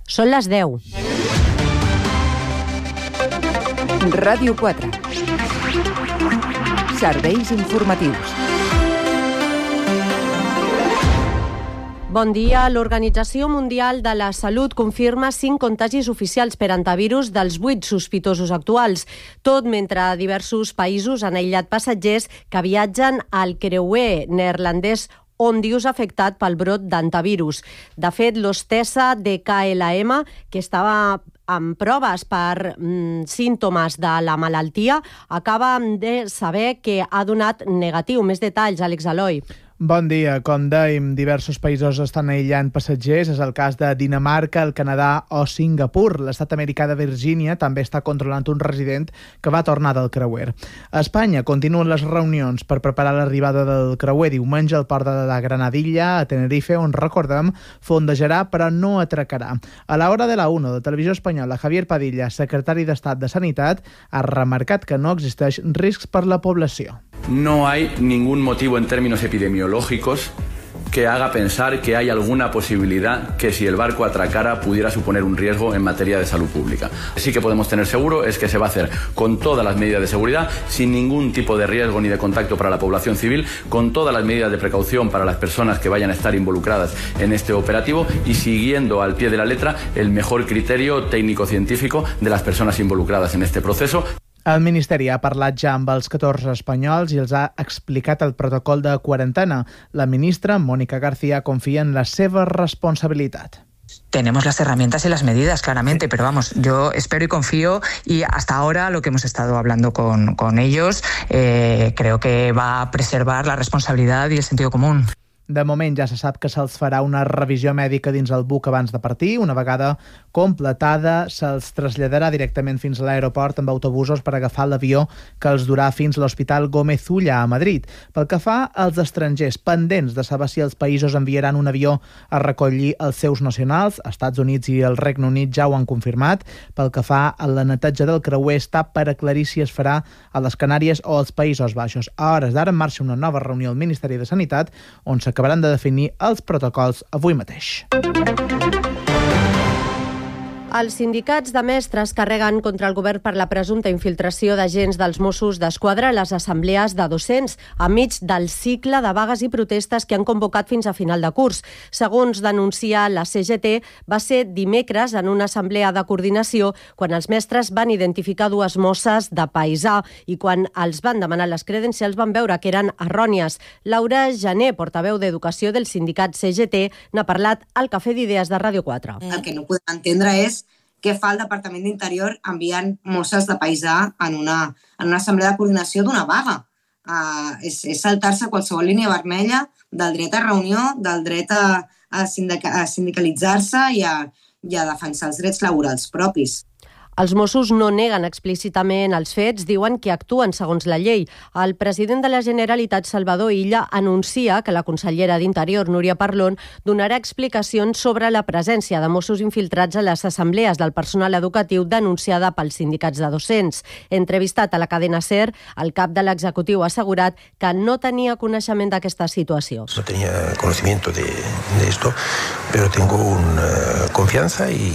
Són les 10. Ràdio 4. Serveis informatius. Bon dia. L'Organització Mundial de la Salut confirma 5 contagis oficials per antivirus dels 8 sospitosos actuals, tot mentre diversos països han aïllat passatgers que viatgen al creuer neerlandès Ondius afectat pel brot d'antivirus. De fet, l'hostessa de KLM, que estava amb proves per símptomes de la malaltia, acaba de saber que ha donat negatiu. Més detalls, Àlex Eloi. Bon dia. Com dèiem, diversos països estan aïllant passatgers. És el cas de Dinamarca, el Canadà o Singapur. L'estat americà de Virgínia també està controlant un resident que va tornar del creuer. A Espanya continuen les reunions per preparar l'arribada del creuer diumenge al port de la Granadilla, a Tenerife, on, recordem, fondejarà però no atracarà. A l'hora de la 1 de Televisió Espanyola, Javier Padilla, secretari d'Estat de Sanitat, ha remarcat que no existeix riscs per la població. No hay ningún motivo en términos epidemiológicos que haga pensar que hay alguna posibilidad que si el barco atracara pudiera suponer un riesgo en materia de salud pública. Sí que podemos tener seguro es que se va a hacer con todas las medidas de seguridad, sin ningún tipo de riesgo ni de contacto para la población civil, con todas las medidas de precaución para las personas que vayan a estar involucradas en este operativo y siguiendo al pie de la letra el mejor criterio técnico-científico de las personas involucradas en este proceso. El Ministeri ha parlat ja amb els 14 espanyols i els ha explicat el protocol de quarantena. La ministra, Mónica García, confia en la seva responsabilitat. Tenemos las herramientas y las medidas, claramente, pero vamos, yo espero y confío, y hasta ahora lo que hemos estado hablando con ellos creo que va a preservar la responsabilidad y el sentido común. De moment ja se sap que se'ls farà una revisió mèdica dins el buc abans de partir. Una vegada completada, se'ls traslladarà directament fins a l'aeroport amb autobusos per agafar l'avió que els durà fins a l'Hospital Gómez Ulla a Madrid. Pel que fa als estrangers pendents de saber si els països enviaran un avió a recollir els seus nacionals, Estats Units i el Regne Unit ja ho han confirmat. Pel que fa a la neteja del creuer, està per aclarir si es farà a les Canàries o als Països Baixos. A hores d'ara en marxa una nova reunió al Ministeri de Sanitat on s'acabaran de definir els protocols avui mateix. Els sindicats de mestres carreguen contra el govern per la presumpta infiltració d'agents dels Mossos d'Esquadra a les assemblees de docents, enmig del cicle de vagues i protestes que han convocat fins a final de curs. Segons denuncia la CGT, va ser dimecres en una assemblea de coordinació quan els mestres van identificar 2 mosses de paisà i quan els van demanar les credencials van veure que eren errònies. Laura Jané, portaveu d'Educació del sindicat CGT, n'ha parlat al Cafè d'Idees de Ràdio 4. El que no podem entendre és què fa el Departament d'Interior enviant mosses de paisà en una assemblea de coordinació d'una vaga. És saltar-se qualsevol línia vermella del dret a reunió, del dret a sindicalitzar-se i a defensar els drets laborals propis. Els Mossos no neguen explícitament els fets, diuen que actuen segons la llei. El president de la Generalitat, Salvador Illa, anuncia que la consellera d'Interior, Núria Parlon, donarà explicacions sobre la presència de Mossos infiltrats a les assemblees del personal educatiu denunciada pels sindicats de docents. Entrevistat a la cadena SER, el cap de l'executiu ha assegurat que no tenia coneixement d'aquesta situació. No tenía conocimiento de esto, pero tengo confianza y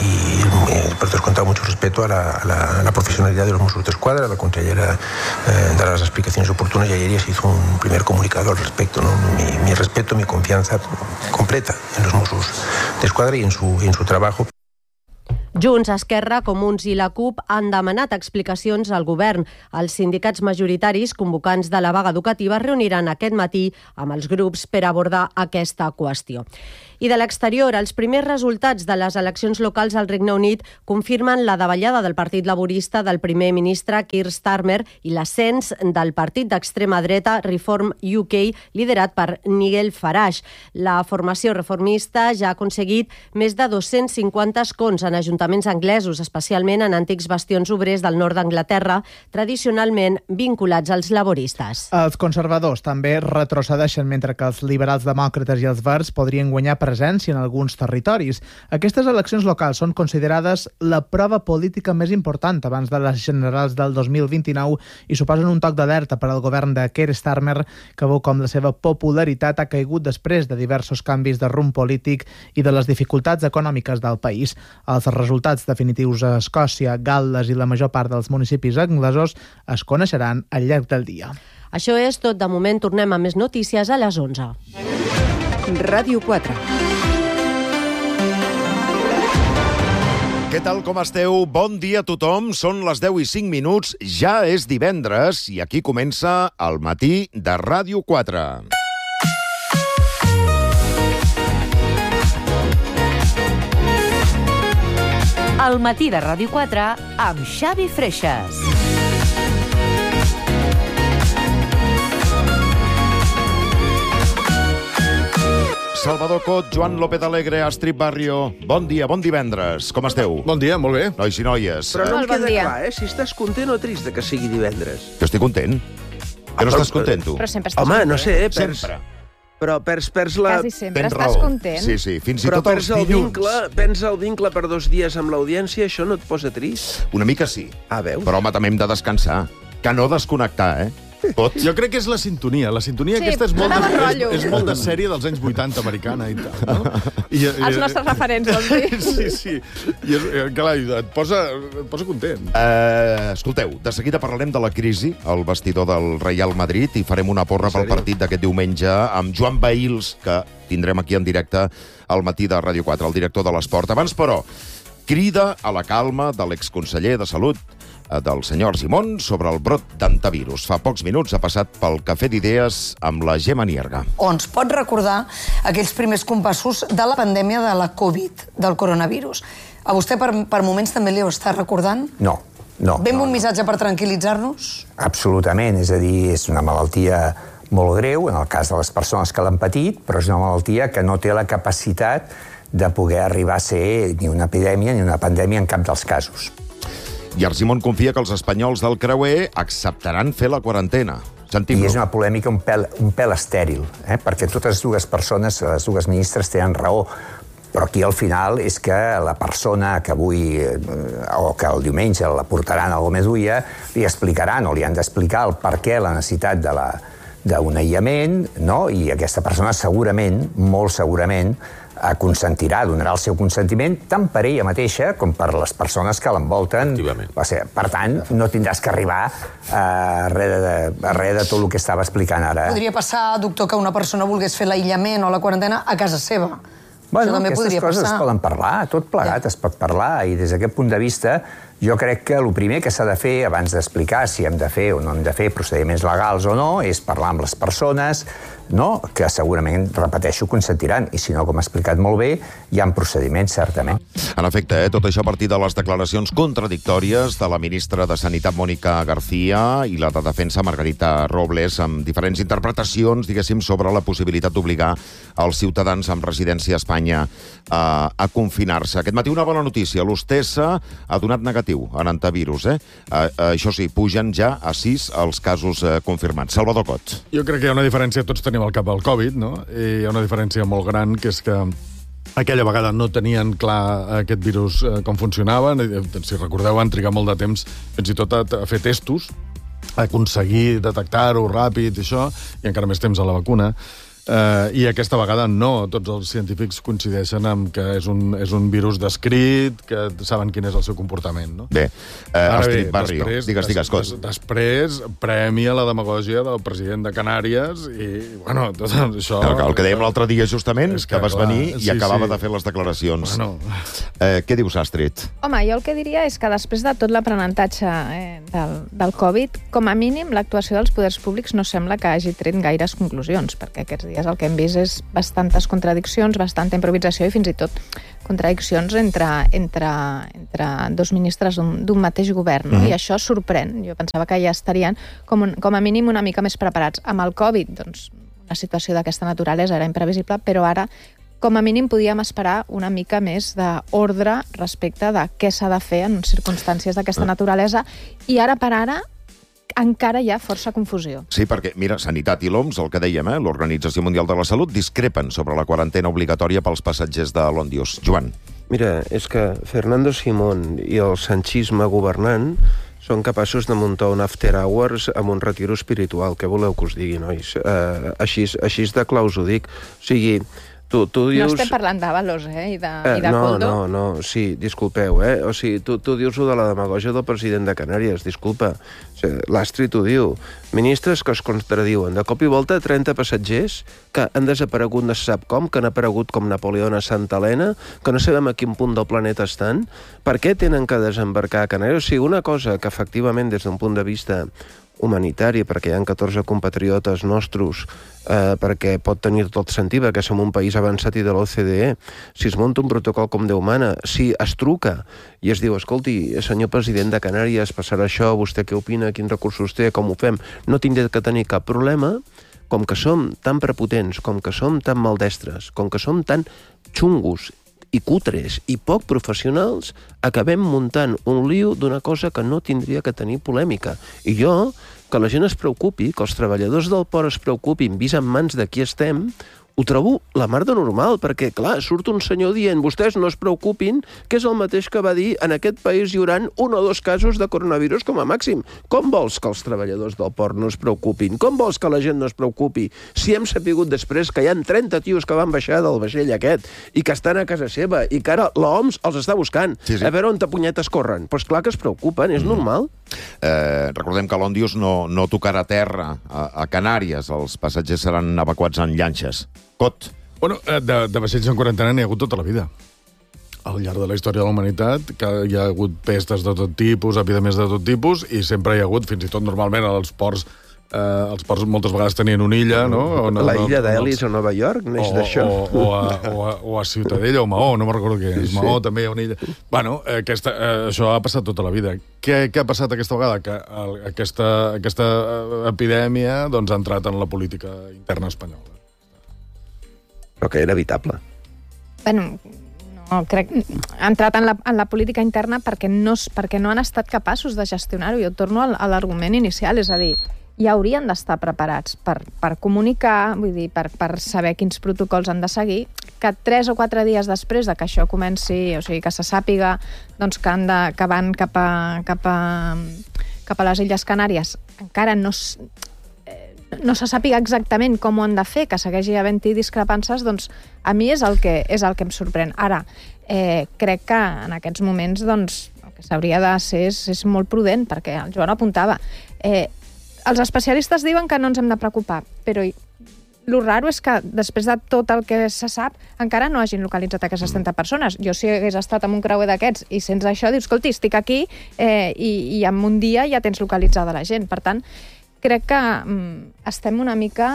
por descontado mucho respeto a la profesionalidad de los Mossos d'Esquadra. La consellera dará las explicaciones oportunas y ayer ya se hizo un primer comunicado al respecto, ¿no? Mi respeto, mi confianza completa en los Mossos d'Esquadra y en su trabajo. Junts, Esquerra, Comuns i la CUP han demanat explicacions al govern. Els sindicats majoritaris convocants de la vaga educativa es reuniran aquest matí amb els grups per abordar aquesta qüestió. I de l'exterior, els primers resultats de les eleccions locals al Regne Unit confirmen la davallada del Partit Laborista del primer ministre Keir Starmer i l'ascens del partit d'extrema dreta Reform UK, liderat per Nigel Farage. La formació reformista ja ha aconseguit més de 250 escons en ajuntaments anglesos, especialment en antics bastions obrers del nord d'Anglaterra, tradicionalment vinculats als laboristes. Els conservadors també retrocedeixen, mentre que els liberals demòcrates i els verds podrien guanyar per presència en alguns territoris. Aquestes eleccions locals són considerades la prova política més important abans de les generals del 2029 i suposen un toc d'alerta per al govern de Keir Starmer, que veu com la seva popularitat ha caigut després de diversos canvis de rumb polític i de les dificultats econòmiques del país. Els resultats definitius a Escòcia, Gal·les i la major part dels municipis anglesos es coneixeran al llarg del dia. Això és tot. De moment tornem a més notícies a les 11. Ràdio 4. Què tal, com esteu? Bon dia a tothom. Són les 10:05, ja és divendres i aquí comença el matí de Ràdio 4. El matí de Ràdio 4 amb Xavi Freixas. Salvador Cot, Joan López Alegre, Astrid Barrio. Bon dia, bon divendres. Com esteu? Bon dia, molt bé. Nois i noies. Però no em queda clar, si estàs content o trist de que sigui divendres. Jo estic content. Que no estàs content, tu? Però sempre estàs Home, content. no sé, Sempre. Però perds la... Quasi sempre Tens estàs raó. content. Sí, sí, fins i Però tot els dilluns. perds el vincle per 2 dies amb l'audiència, això no et posa trist? Una mica sí. Ah, veus? Però, home, també hem de descansar. Que no desconnectar, Pot? Jo crec que és la sintonia. La sintonia Sí, aquesta és molt, de bon rotllo. és molt de sèrie dels anys 80 americana i tal, no? Els nostres referents, vols dir? Sí, sí. I clar, et posa content. Escolteu, de seguida parlarem de la crisi al vestidor del Real Madrid i farem una porra pel partit d'aquest diumenge amb Joan Bahils, que tindrem aquí en directe al matí de Ràdio 4, el director de l'Esport. Abans, però, crida a la calma de l'exconseller de Salut, del senyor Argimon, sobre el brot d'antivirus. Fa pocs minuts ha passat pel Cafè d'Idees amb la Gemma Nierga. O ens pot recordar aquells primers compassos de la pandèmia de la Covid, del coronavirus. A vostè per moments també li ho està recordant? No. Ve un missatge per tranquil·litzar-nos? Absolutament, és a dir, és una malaltia molt greu, en el cas de les persones que l'han patit, però és una malaltia que no té la capacitat de poder arribar a ser ni una epidèmia ni una pandèmia en cap dels casos. I Argimon confia que els espanyols del creuer acceptaran fer la quarantena. I és una polèmica un pèl estèril, perquè totes les dues persones, les dues ministres, tenen raó. Però aquí al final és que la persona que avui o que el diumenge la portaran al Gomeduia li explicaran o li han d'explicar el per què la necessitat d'un aïllament, no? I aquesta persona segurament, molt segurament, consentirà, donarà el seu consentiment tant per ella mateixa com per les persones que l'envolten. Per tant, no tindràs que arribar a res de tot el que estava explicant ara. Podria passar, doctor, que una persona volgués fer l'aïllament o la quarantena a casa seva. Bueno, aquestes coses es poden parlar, tot plegat es pot parlar, i des d'aquest punt de vista jo crec que el primer que s'ha de fer abans d'explicar si hem de fer o no hem de fer procediments legals o no és parlar amb les persones, no? Que segurament, repeteixo, consentiran, i si no, com ha explicat molt bé, hi ha procediments, certament. En efecte, tot això a partir de les declaracions contradictòries de la ministra de Sanitat, Mònica García, i la de Defensa, Margarita Robles, amb diferents interpretacions, diguéssim, sobre la possibilitat d'obligar els ciutadans amb residència a Espanya a confinar-se. Aquest matí una bona notícia. L'Hostessa ha donat negatiu en antivirus. Això sí, pugen ja a 6 els casos confirmats. Salvador Cot. Jo crec que hi ha una diferència, tots tenim al cap el Covid, no? I hi ha una diferència molt gran, que és que aquella vegada no tenien clar aquest virus com funcionava. Si recordeu, van trigar molt de temps fins i tot a fer testos, a aconseguir detectar-ho ràpid i això, i encara més temps a la vacuna. I aquesta vegada no. Tots els científics coincideixen amb que és un virus descrit, que saben quin és el seu comportament, no? Bé, Astrid Barrio, digues, Cot. Després, premi a la demagògia del president de Canàries i, bueno, tot això... El que dèiem l'altre dia, justament, que vas venir i acabava de fer les declaracions. Què dius, Astrid? Home, jo el que diria és que després de tot l'aprenentatge del Covid, com a mínim l'actuació dels poders públics no sembla que hagi tret gaires conclusions, perquè aquests dies el que hem vist és bastantes contradiccions, bastanta improvisació i fins i tot contradiccions entre dos ministres d'un mateix govern, no? I això sorprèn. Jo pensava que ja estarien com a mínim una mica més preparats. Amb el Covid, doncs, una situació d'aquesta naturalesa era imprevisible, però ara com a mínim podíem esperar una mica més d'ordre respecte de què s'ha de fer en circumstàncies d'aquesta naturalesa, i ara per ara encara hi ha força confusió. Sí, perquè, mira, Sanitat i l'OMS, el que dèiem, l'Organització Mundial de la Salut, discrepen sobre la quarantena obligatòria pels passatgers de l'Òndius. Joan. Mira, és que Fernando Simón i el sanchisme governant són capaços de muntar un after hours amb un retiro espiritual. Què voleu que us digui, nois? Així de claus ho dic. O sigui, tu dius... No estem parlant d'Avalos, i de Coldo. No, sí, disculpeu, O sigui, tu dius de la demagògia del president de Canàries, disculpa. O sigui, l'Astrid ho diu. Ministres que es contradiuen. De cop i volta, 30 passatgers que han desaparegut no se sap com, que han aparegut com Napoleó a Santa Helena, que no sabem a quin punt del planeta estan. Per què tenen que desembarcar a Canàries? O sigui, una cosa que efectivament, des d'un punt de vista humanitari, perquè hi ha 14 compatriotes nostres, perquè pot tenir tot sentit, perquè som un país avançat i de l'OCDE. Si es munta un protocol com Déu mana, si es truca i es diu, escolti, senyor president de Canàries, passarà això, vostè què opina, quins recursos té, com ho fem, no tindré que tenir cap problema. Com que som tan prepotents, com que som tan maldestres, com que som tan xungos i cutres i poc professionals, acabem muntant un lío d'una cosa que no tindria que tenir polèmica. I jo, que la gent es preocupi, que els treballadors del port es preocupin, vist en mans de qui estem, ho trobo la mar de normal, perquè, clar, surt un senyor dient vostès no es preocupin, que és el mateix que va dir en aquest país hi haurà 1 o 2 casos de coronavirus com a màxim. Com vols que els treballadors del port no es preocupin? Com vols que la gent no es preocupi? Si hem sapigut després que hi ha 30 tios que van baixar del vaixell aquest i que estan a casa seva i que ara l'OMS els està buscant. Sí. A veure on punyetes corren. Doncs clar que es preocupen, és normal. Recordem que l'Òndius no tocarà terra a Canàries. Els passatgers seran evacuats en llanxes. Cot. Bueno, de vaixells en quarantena n'hi ha hagut tota la vida. Al llarg de la història de la humanitat, que hi ha hagut pestes de tot tipus, epidèmies de tot tipus, i sempre hi ha hagut, fins i tot normalment als ports moltes vegades tenien una illa, no? La illa d'Elis a Nova York neix d'això. O a Ciutadella o Maó, no me'n recordo què és. Maó també hi ha una illa. Bueno, això ha passat tota la vida. Què ha passat aquesta vegada? Que aquesta epidèmia ha entrat en la política interna espanyola. Però que era evitable. Bueno, no, crec que ha entrat en la política interna perquè no han estat capaços de gestionar-ho. Jo torno a l'argument inicial, és a dir, ja haurien d'estar preparats per comunicar, vull dir, per saber quins protocols han de seguir, que 3 o 4 dies després de que això comenci, o sigui, que se sàpiga que van cap a les Illes Canàries, encara no se sàpiga exactament com ho han de fer, que segueixi havent-hi discrepàncies, doncs a mi és el que em sorprèn. Ara, crec que en aquests moments el que s'hauria de ser és molt prudent, perquè el Joan apuntava. Els especialistes diuen que no ens hem de preocupar, però el raro és que després de tot el que se sap encara no hagin localitzat aquestes 30 persones. Jo si hagués estat en un creuer d'aquests i sents això, dius, escolti, estic aquí i en un dia ja tens localitzada la gent. Per tant, crec que estem una mica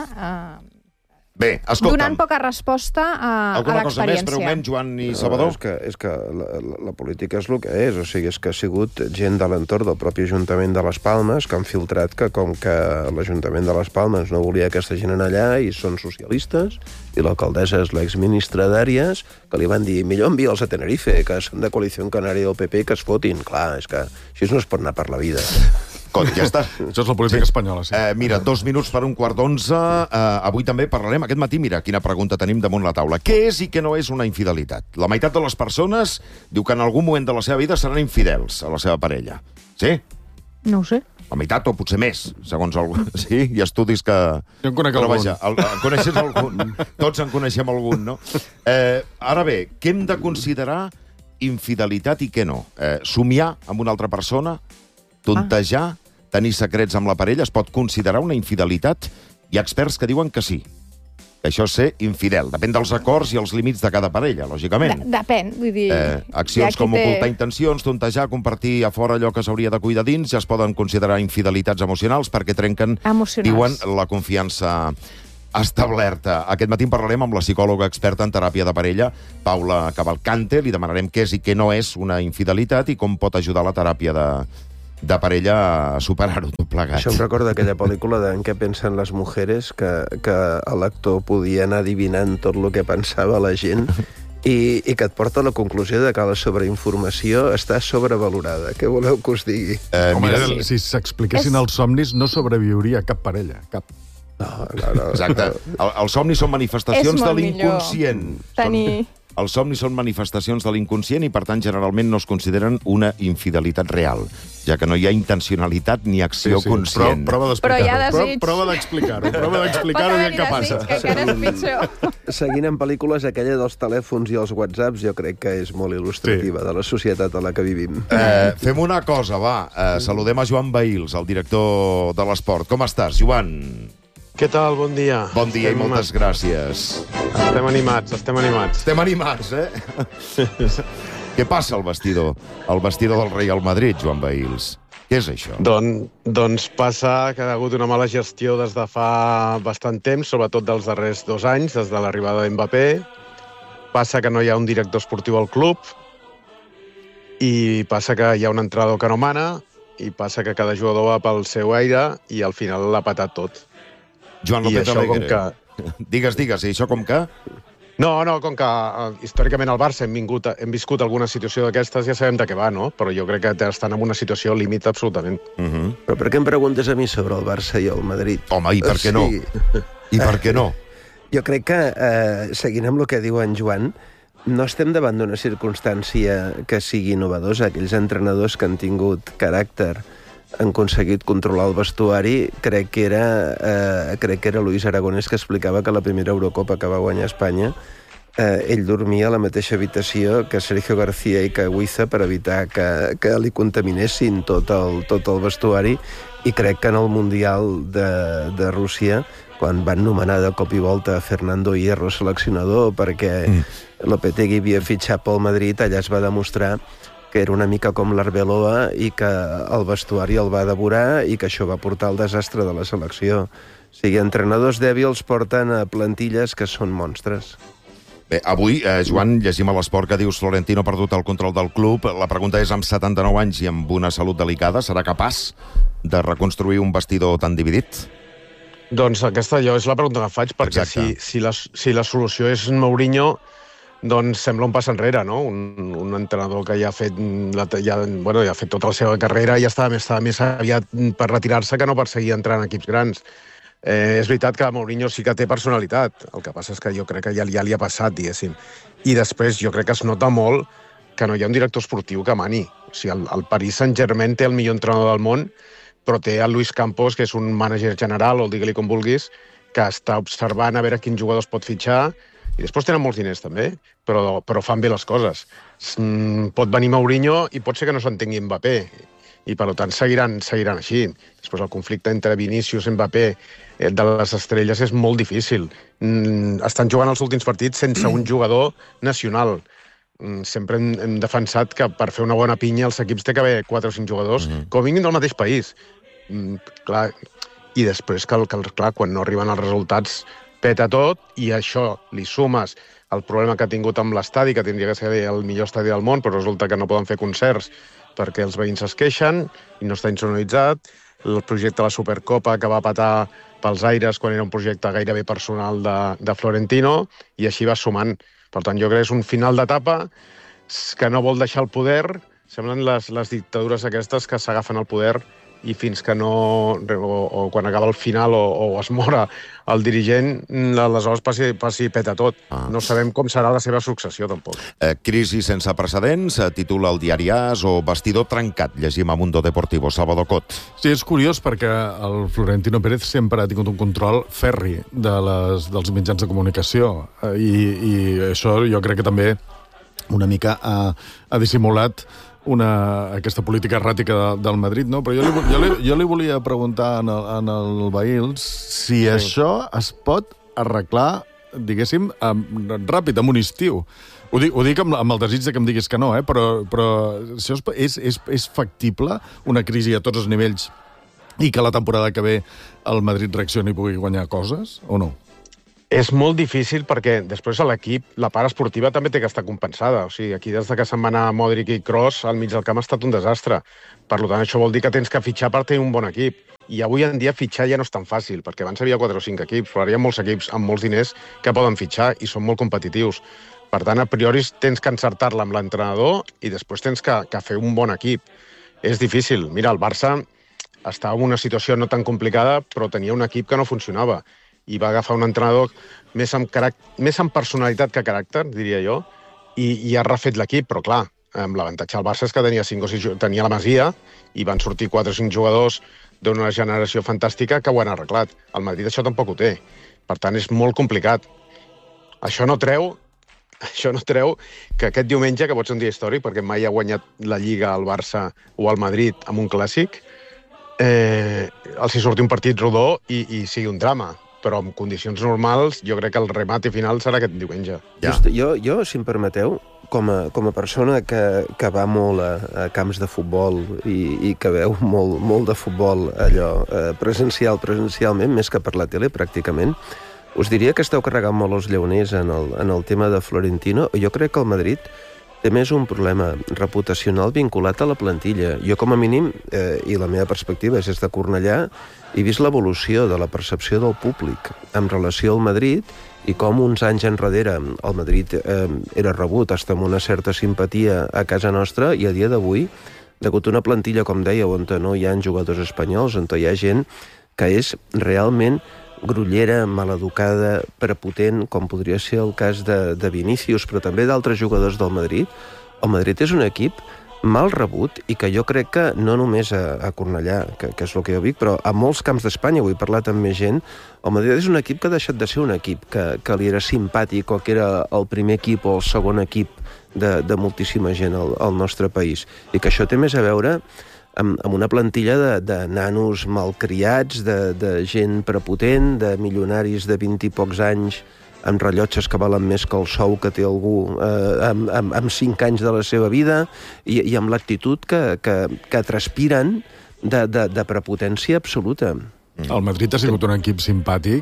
Bé, escolta'm. Donant poca resposta a l'experiència. Alguna cosa més, breument, Joan i Salvador? És que la política és el que és. O sigui, és que ha sigut gent de l'entorn del propi Ajuntament de Les Palmes que han filtrat que com que l'Ajuntament de Les Palmes no volia aquesta gent allà i són socialistes, i l'alcaldessa és l'exministra d'Àrees, que li van dir millor envia'ls a Tenerife, que són de Coalició Canària del PP, que es fotin. Clar, és que així no es pot anar per la vida. Ja està. Això és la política espanyola, sí. Mira, 2 minuts per 11:15. Avui també parlarem, aquest matí, mira, quina pregunta tenim damunt la taula. Què és i què no és una infidelitat? La meitat de les persones diu que en algun moment de la seva vida seran infidels a la seva parella. Sí? No ho sé. La meitat o potser més, segons algú. Sí? Hi ha estudis que... Jo en conec algun. Coneixes algun. Tots en coneixem algun, no? Ara bé, què hem de considerar infidelitat i què no? Somiar amb una altra persona? Tontejar? Tenir secrets amb la parella es pot considerar una infidelitat? Hi ha experts que diuen que sí. Que això és ser infidel. Depèn dels acords i els límits de cada parella, lògicament. Depèn, vull dir... Accions com ocultar intencions, tontejar, compartir a fora allò que s'hauria de cuidar dins, ja es poden considerar infidelitats emocionals perquè trenquen, diuen, la confiança establerta. Aquest matí en parlarem amb la psicòloga experta en teràpia de parella, Paula Cavalcante. Li demanarem què és i què no és una infidelitat i com pot ajudar la teràpia de parella a superar-ho tot plegat. Això em recorda aquella pel·lícula de En què pensen les mujeres, que l'actor podia anar adivinant tot el que pensava la gent i que et porta a la conclusió de que la sobreinformació està sobrevalorada. Què voleu que us digui? Home, si s'expliquessin els somnis, no sobreviuria cap parella, cap. No. Exacte. Els somnis són manifestacions de l'inconscient. Els somnis són manifestacions de l'inconscient i, per tant, generalment no es consideren una infidelitat real, ja que no hi ha intencionalitat ni acció conscient. Prova Però hi ha desig. Prova d'explicar-ho. I què passa. Que encara és pitjor. Seguint en pel·lícules, aquella dels telèfons i els whatsapps, jo crec que és molt il·lustrativa de la societat a la que vivim. Fem una cosa, va. Saludem a Joan Bahils, el director de l'Esport. Com estàs, Joan? Què tal? Bon dia. Bon dia i moltes gràcies. Estem animats. Estem animats, Què passa al vestidor? El vestidor del Real Madrid, Joan Bahils. Què és això? Doncs passa que ha hagut una mala gestió des de fa bastant temps, sobretot dels darrers 2 anys, des de l'arribada d'Mbappé. Passa que no hi ha un director esportiu al club i passa que hi ha un entrenador que no mana i passa que cada jugador va pel seu aire i al final l'ha patat tot. Joan López Alegre. Digues, i això com que? No, com que històricament al Barça hem viscut alguna situació d'aquestes, ja sabem de què va, no? Però jo crec que estan en una situació límit absolutament. Però per què em preguntes a mi sobre el Barça i el Madrid? Home, i per què no? I per què no? Jo crec que, seguint amb el que diu en Joan, no estem davant d'una circumstància que sigui innovadora. Aquells entrenadors que han tingut caràcter han aconseguit controlar el vestuari, crec que era Luis Aragonès que explicava que la primera Eurocopa que va guanyar Espanya ell dormia a la mateixa habitació que Sergio García i que Huiza per evitar que li contaminessin tot el vestuari, i crec que en el Mundial de Rússia, quan van nomenar de cop i volta Fernando Hierro seleccionador perquè Lopetegui havia fitxat pel Madrid, allà es va demostrar que era una mica com l'Arbeloa i que el vestuari el va devorar i que això va portar al desastre de la selecció. O sigui, entrenadors dèbils porten a plantilles que són monstres. Bé, avui, Joan, llegim a l'Esport que dius Florentino ha perdut el control del club. La pregunta és, amb 79 anys i amb una salut delicada, serà capaç de reconstruir un vestidor tan dividit? Doncs aquesta és la pregunta que faig, perquè si la solució és Mourinho, doncs sembla un pas enrere, no? Un entrenador que ja ha fet tota la seva carrera i ja estava més aviat per retirar-se que no per seguir entrant en equips grans. És veritat que Mourinho sí que té personalitat, el que passa és que jo crec que ja li ha passat, diguéssim. I després jo crec que es nota molt que no hi ha un director esportiu que mani. O sigui, el Paris Saint-Germain té el millor entrenador del món, però té el Luis Campos, que és un mànager general, o digue-li com vulguis, que està observant a veure quin jugador es pot fitxar. I després tenen molts diners, també, però fan bé les coses. Pot venir Mourinho i pot ser que no s'entengui Mbappé, i per tant seguiran així. Després el conflicte entre Vinícius i Mbappé de les estrelles és molt difícil. Estan jugant els últims partits sense un jugador nacional. Sempre hem defensat que per fer una bona pinya els equips té que haver 4 o 5 jugadors, com a mínim del mateix país. Clar, i després, clar, quan no arriben els resultats, peta tot, i això li sumes el problema que ha tingut amb l'estadi, que tindria que ser el millor estadi del món, però resulta que no poden fer concerts perquè els veïns es queixen i no està insonoritzat. El projecte de la Supercopa, que va patar pels aires quan era un projecte gairebé personal de Florentino, i així va sumant. Per tant, jo crec que és un final d'etapa que no vol deixar el poder. Semblen les dictadures aquestes que s'agafen al poder i fins que no, o quan acaba el final o es mora el dirigent, aleshores passi peta tot. No sabem com serà la seva successió, tampoc. Crisi sense precedents, titula el diari AS, o vestidor trencat, llegim a Mundo Deportivo. Salvador Cot. Sí, és curiós perquè el Florentino Pérez sempre ha tingut un control ferri dels mitjans de comunicació, i això jo crec que també una mica ha dissimulat aquesta política erràtica del Madrid, no? Però jo li volia preguntar en el Bahils si això es pot arreglar, diguéssim, ràpid, amb un estiu. Ho dic amb el desig que em diguis que no, però això és factible, una crisi a tots els nivells, i que la temporada que ve el Madrid reaccioni i pugui guanyar coses, o no? És molt difícil perquè després a l'equip la part esportiva també té que estar compensada. O sigui, aquí des que se'n va anar Modric i Kroos, al mig del camp ha estat un desastre. Per tant, això vol dir que tens que fitxar per tenir un bon equip. I avui en dia fitxar ja no és tan fàcil, perquè abans hi havia 4 o 5 equips, però ara hi ha molts equips amb molts diners que poden fitxar i són molt competitius. Per tant, a priori tens que encertar-la amb l'entrenador i després tens que fer un bon equip. És difícil. Mira, el Barça estava en una situació no tan complicada, però tenia un equip que no funcionava. I va agafar un entrenador més amb personalitat que caràcter, diria jo, i ha refet l'equip, però clar, amb l'avantatge del Barça és que tenia la Masia i van sortir 4 o 5 jugadors d'una generació fantàstica que ho han arreglat. El Madrid això tampoc ho té. Per tant, és molt complicat. Això no treu que aquest diumenge, que pot ser un dia històric, perquè mai ha guanyat la Lliga al Barça o al Madrid amb un clàssic, els hi surti un partit rodó i sigui un drama. Però en condicions normals, jo crec que el remate final serà aquest diumenge. Ja. Jo, si em permeteu, com a persona que va molt a camps de futbol i que veu molt de futbol allò presencialment, més que per la tele, pràcticament, us diria que esteu carregant molt els lleoners en el tema de Florentino. Jo crec que el Madrid té més un problema reputacional vinculat a la plantilla. Jo, com a mínim, i la meva perspectiva és des de Cornellà, he vist l'evolució de la percepció del públic en relació al Madrid i com uns anys enrere el Madrid era rebut fins amb una certa simpatia a casa nostra i a dia d'avui, degut a una plantilla, com deia, on no hi ha jugadors espanyols, on hi ha gent que és realment grollera, maleducada, prepotent, com podria ser el cas de Vinícius, però també d'altres jugadors del Madrid. El Madrid és un equip mal rebut i que jo crec que no només a Cornellà, que és el que jo dic, però a molts camps d'Espanya, ho he parlat amb més gent, el Madrid és un equip que ha deixat de ser un equip que li era simpàtic o que era el primer equip o el segon equip de moltíssima gent al nostre país. I que això té més a veure amb una plantilla de nanos malcriats, de gent prepotent, de milionaris de 20 i pocs anys amb rellotges que valen més que el sou que té algú amb 5 anys de la seva vida i amb l'actitud que transpiren de prepotència absoluta. El Madrid ha sigut un equip simpàtic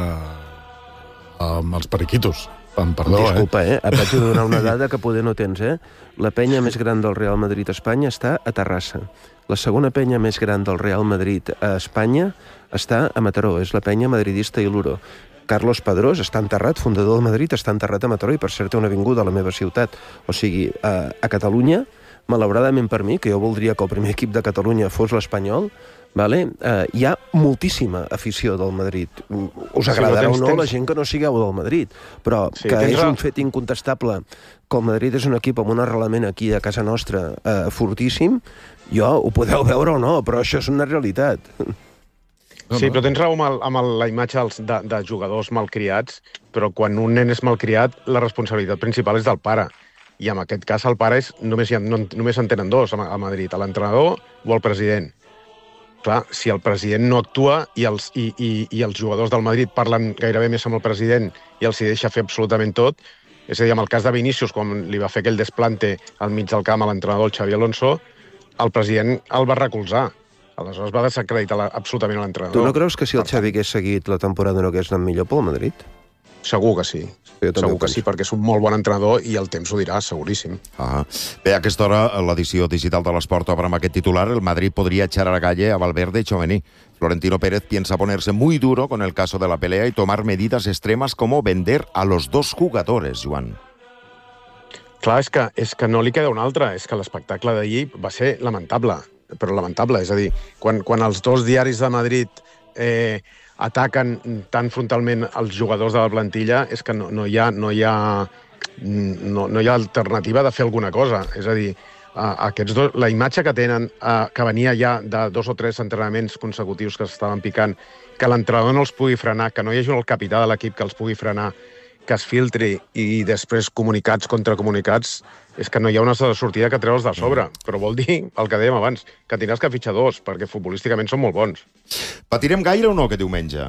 amb els periquitos. Perdó, disculpa, et vaig donar una dada que poder no tens, La penya més gran del Real Madrid a Espanya està a Terrassa. La segona penya més gran del Real Madrid a Espanya està a Mataró, és la penya madridista Iluro. Carlos Padrós està enterrat, fundador del Madrid, està enterrat a Mataró i per cert té una avinguda a la meva ciutat. O sigui, a Catalunya, malauradament per mi, que jo voldria que el primer equip de Catalunya fos l'Espanyol, hi ha moltíssima afició del Madrid. Us agradarà o no la gent que no sigueu del Madrid, però que és un fet incontestable que el Madrid és un equip amb un arrelament aquí a casa nostra fortíssim. Ho podeu veure o no, però això és una realitat. Sí, però tens raó amb la imatge de jugadors malcriats, però quan un nen és malcriat, la responsabilitat principal és del pare. I en aquest cas el pare només en tenen dos a Madrid, l'entrenador o el president. Clar, si el president no actua i els jugadors del Madrid parlen gairebé més amb el president i els hi deixa fer absolutament tot, és a dir, en el cas de Vinícius, quan li va fer aquell desplante al mig del camp a l'entrenador, el Xavi Alonso, el president el va recolzar. Aleshores va desacreditar absolutament l'entrenador. Tu no creus que si el Xavi hagués seguit la temporada no hagués anat millor pel Madrid? Segur que sí. Segur que sí, perquè és un molt bon entrenador i el temps ho dirà, seguríssim. Bé, a aquesta hora, l'edició digital de l'Esport obre amb aquest titular. El Madrid podría echar a la calle a Valverde y Tchouaméni. Florentino Pérez piensa ponerse muy duro con el caso de la pelea y tomar medidas extremas como vender a los dos jugadores, Joan. Clar, és que no li queda una altra. És que l'espectacle d'ahir va ser lamentable. Però lamentable, és a dir, quan els dos diaris de Madrid ataquen tan frontalment els jugadors de la plantilla, és que no hi ha alternativa de fer alguna cosa. És a dir, aquests dos, la imatge que tenen, que venia ja de 2 o 3 entrenaments consecutius que s'estaven picant, que l'entrenador no els pugui frenar, que no hi hagi el capità de l'equip que els pugui frenar, que es filtri i després comunicats contra comunicats, és que no hi ha una sortida que treure'ls de sobre. Però vol dir, el que dèiem abans, que tindràs que fitxar dos, perquè futbolísticament són molt bons. Patirem gaire o no aquest diumenge?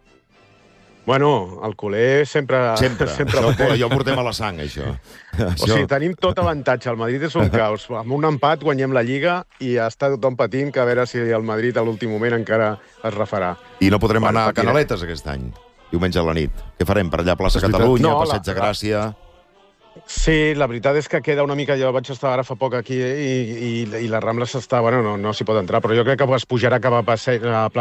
Bueno, el culer sempre... Sempre. Allò portem a la sang, això. O sigui, tenim tot avantatge. El Madrid és un caos. Amb un empat guanyem la Lliga i està tothom patint que a veure si el Madrid a l'últim moment encara es refarà. I no podrem anar a Canaletes aquest any, diumenge a la nit. Què farem? Per allà a plaça Catalunya, Passeig de Gràcia... Sí, la veritat és que queda una mica... Jo vaig estar ara fa poc aquí i la Rambla s'està... Bueno, no s'hi pot entrar, però jo crec que es pujarà cap a plaça